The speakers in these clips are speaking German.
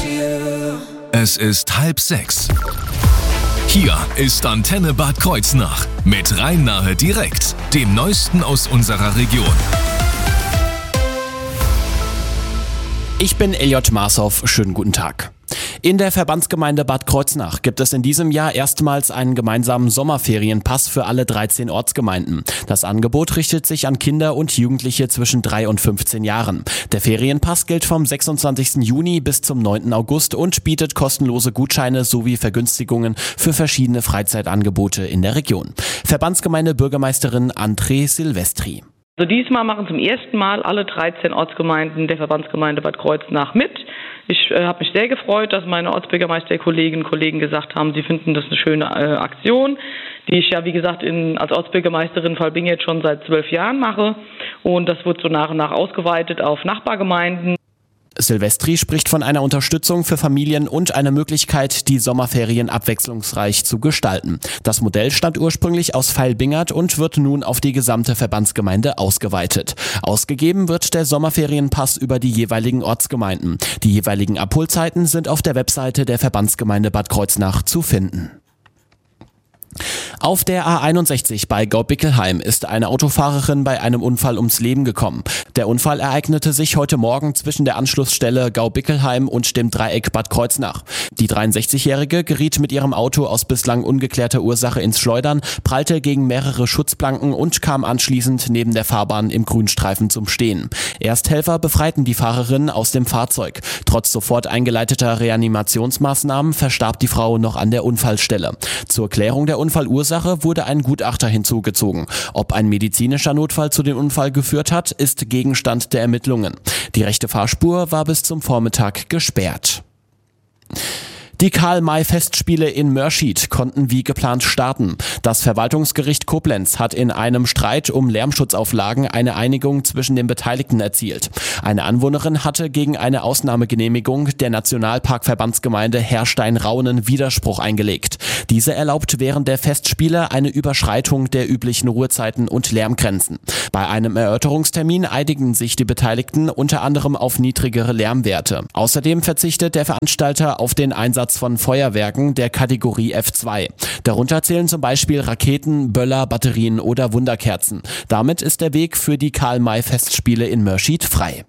Es ist 5:30. Hier ist Antenne Bad Kreuznach mit Rhein-Nahe direkt, dem Neuesten aus unserer Region. Ich bin Elliot Marshoff, schönen guten Tag. In der Verbandsgemeinde Bad Kreuznach gibt es in diesem Jahr erstmals einen gemeinsamen Sommerferienpass für alle 13 Ortsgemeinden. Das Angebot richtet sich an Kinder und Jugendliche zwischen 3 und 15 Jahren. Der Ferienpass gilt vom 26. Juni bis zum 9. August und bietet kostenlose Gutscheine sowie Vergünstigungen für verschiedene Freizeitangebote in der Region. Verbandsgemeinde Bürgermeisterin André Silvestri. Also diesmal machen zum ersten Mal alle 13 Ortsgemeinden der Verbandsgemeinde Bad Kreuznach mit. Ich habe mich sehr gefreut, dass meine Ortsbürgermeisterkolleginnen und Kollegen gesagt haben, sie finden das eine schöne Aktion, die ich ja wie gesagt als Ortsbürgermeisterin Valbing jetzt schon seit 12 Jahren mache. Und das wird so nach und nach ausgeweitet auf Nachbargemeinden. Silvestri spricht von einer Unterstützung für Familien und einer Möglichkeit, die Sommerferien abwechslungsreich zu gestalten. Das Modell stammt ursprünglich aus Vailbingert und wird nun auf die gesamte Verbandsgemeinde ausgeweitet. Ausgegeben wird der Sommerferienpass über die jeweiligen Ortsgemeinden. Die jeweiligen Abholzeiten sind auf der Webseite der Verbandsgemeinde Bad Kreuznach zu finden. Auf der A61 bei Gaubickelheim ist eine Autofahrerin bei einem Unfall ums Leben gekommen. Der Unfall ereignete sich heute Morgen zwischen der Anschlussstelle Gaubickelheim und dem Dreieck Bad Kreuznach. Die 63-Jährige geriet mit ihrem Auto aus bislang ungeklärter Ursache ins Schleudern, prallte gegen mehrere Schutzplanken und kam anschließend neben der Fahrbahn im Grünstreifen zum Stehen. Ersthelfer befreiten die Fahrerin aus dem Fahrzeug. Trotz sofort eingeleiteter Reanimationsmaßnahmen verstarb die Frau noch an der Unfallstelle. Zur Klärung der Unfallursache wurde ein Gutachter hinzugezogen. Ob ein medizinischer Notfall zu dem Unfall geführt hat, ist Gegenstand der Ermittlungen. Die rechte Fahrspur war bis zum Vormittag gesperrt. Die Karl-May-Festspiele in Mörschid konnten wie geplant starten. Das Verwaltungsgericht Koblenz hat in einem Streit um Lärmschutzauflagen eine Einigung zwischen den Beteiligten erzielt. Eine Anwohnerin hatte gegen eine Ausnahmegenehmigung der Nationalparkverbandsgemeinde Herrstein-Raunen Widerspruch eingelegt. Diese erlaubt während der Festspiele eine Überschreitung der üblichen Ruhezeiten und Lärmgrenzen. Bei einem Erörterungstermin einigen sich die Beteiligten unter anderem auf niedrigere Lärmwerte. Außerdem verzichtet der Veranstalter auf den Einsatz von Feuerwerken der Kategorie F2. Darunter zählen zum Beispiel Raketen, Böller, Batterien oder Wunderkerzen. Damit ist der Weg für die Karl-May-Festspiele in Mörschid frei.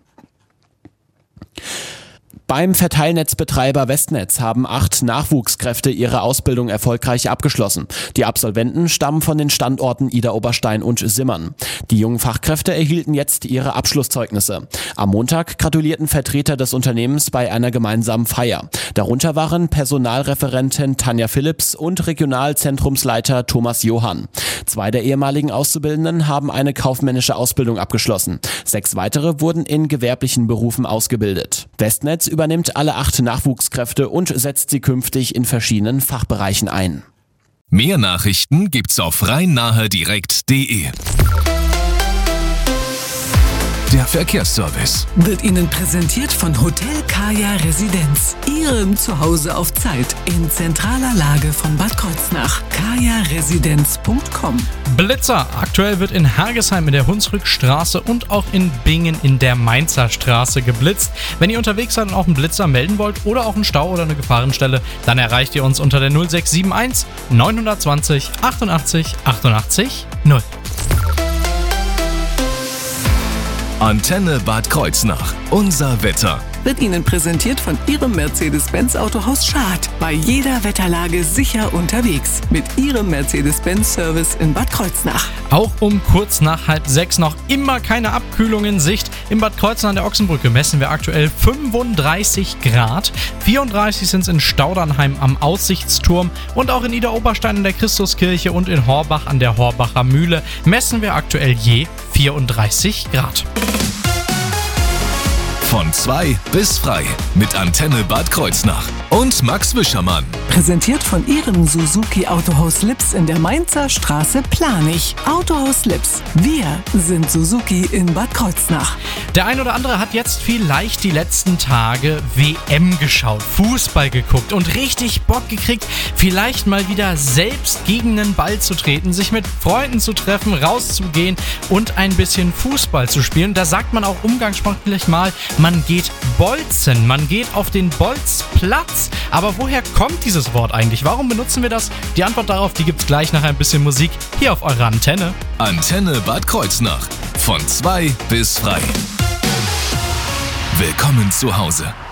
Beim Verteilnetzbetreiber Westnetz haben 8 Nachwuchskräfte ihre Ausbildung erfolgreich abgeschlossen. Die Absolventen stammen von den Standorten Idar-Oberstein und Simmern. Die jungen Fachkräfte erhielten jetzt ihre Abschlusszeugnisse. Am Montag gratulierten Vertreter des Unternehmens bei einer gemeinsamen Feier. Darunter waren Personalreferentin Tanja Philipps und Regionalzentrumsleiter Thomas Johann. 2 der ehemaligen Auszubildenden haben eine kaufmännische Ausbildung abgeschlossen. 6 weitere wurden in gewerblichen Berufen ausgebildet. Westnetz übernimmt alle 8 Nachwuchskräfte und setzt sie künftig in verschiedenen Fachbereichen ein. Mehr Nachrichten gibt's auf rhein-nahe-direkt.de. Der Verkehrsservice wird Ihnen präsentiert von Hotel Kaya Residenz. Ihrem Zuhause auf Zeit in zentraler Lage von Bad Kreuznach. kajaresidenz.com. Blitzer. Aktuell wird in Hergesheim in der Hunsrückstraße und auch in Bingen in der Mainzer Straße geblitzt. Wenn ihr unterwegs seid und auch einen Blitzer melden wollt oder auch einen Stau oder eine Gefahrenstelle, dann erreicht ihr uns unter der 0671 920 88 88 0. Antenne Bad Kreuznach. Unser Wetter. Wird Ihnen präsentiert von Ihrem Mercedes-Benz Autohaus Schad. Bei jeder Wetterlage sicher unterwegs. Mit Ihrem Mercedes-Benz-Service in Bad Kreuznach. Auch um kurz nach 5:30 noch immer keine Abkühlung in Sicht. In Bad Kreuznach an der Ochsenbrücke messen wir aktuell 35 Grad. 34 sind es in Staudernheim am Aussichtsturm. Und auch in Idar-Oberstein in der Christuskirche und in Horbach an der Horbacher Mühle messen wir aktuell je 34 Grad. Von 2 bis frei mit Antenne Bad Kreuznach und Max Wischermann. Präsentiert von Ihrem Suzuki Autohaus Lips in der Mainzer Straße Planich. Autohaus Lips. Wir sind Suzuki in Bad Kreuznach. Der ein oder andere hat jetzt vielleicht die letzten Tage WM geschaut, Fußball geguckt und richtig Bock gekriegt, vielleicht mal wieder selbst gegen einen Ball zu treten, sich mit Freunden zu treffen, rauszugehen und ein bisschen Fußball zu spielen. Da sagt man auch umgangssprachlich mal, Man geht bolzen, man geht auf den Bolzplatz. Aber woher kommt dieses Wort eigentlich? Warum benutzen wir das? Die Antwort darauf, die gibt's gleich nach ein bisschen Musik hier auf eurer Antenne. Antenne Bad Kreuznach. Von 2 bis frei. Willkommen zu Hause.